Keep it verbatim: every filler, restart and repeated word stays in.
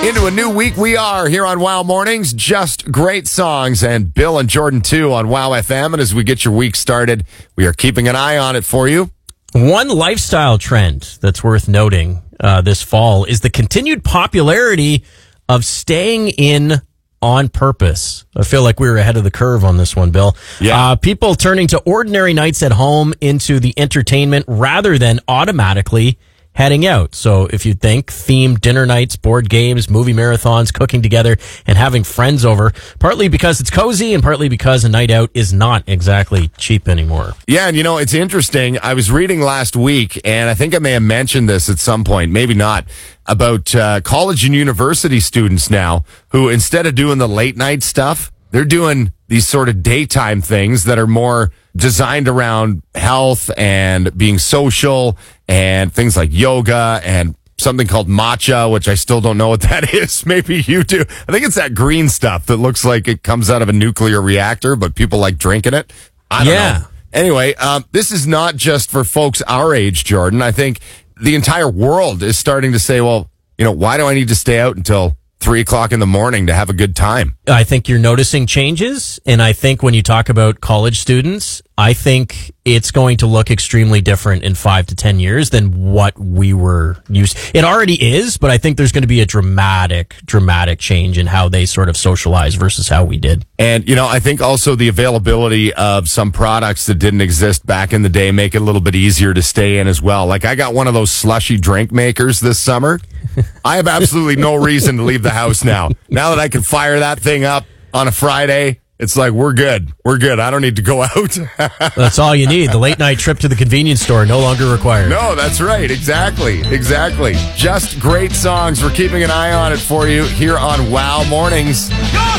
Into a new week we are here on Wow Mornings. Just great songs. And Bill and Jordan, too, on Wow F M. And as we get your week started, we are keeping an eye on it for you. One lifestyle trend that's worth noting uh, this fall is the continued popularity of staying in on purpose. I feel like we were ahead of the curve on this one, Bill. Yeah. Uh, people turning to ordinary nights at home into the entertainment rather than automatically heading out. So if you think themed dinner nights, board games, movie marathons, cooking together, and having friends over, partly because it's cozy and partly because a night out is not exactly cheap anymore. Yeah, and you know, it's interesting. I was reading last week, and I think I may have mentioned this at some point, maybe not, about uh, college and university students now who, instead of doing the late night stuff, they're doing these sort of daytime things that are more designed around health and being social and things like yoga and something called matcha, which I still don't know what that is. Maybe you do. I think it's that green stuff that looks like it comes out of a nuclear reactor, but people like drinking it. I don't Yeah. know. Anyway, um, this is not just for folks our age, Jordan. I think the entire world is starting to say, well, you know, why do I need to stay out until three o'clock in the morning to have a good time? I think you're noticing changes. And I think when you talk about college students, I think it's going to look extremely different in five to ten years than what we were used. It already is, but I think there's going to be a dramatic, dramatic change in how they sort of socialize versus how we did. And, you know, I think also the availability of some products that didn't exist back in the day make it a little bit easier to stay in as well. Like, I got one of those slushy drink makers this summer. I have absolutely no reason to leave the house now. Now that I can fire that thing up on a Friday, it's like, we're good. We're good. I don't need to go out. That's all you need. The late night trip to the convenience store no longer required. No, that's right. Exactly. Exactly. Just great songs. We're keeping an eye on it for you here on Wow Mornings.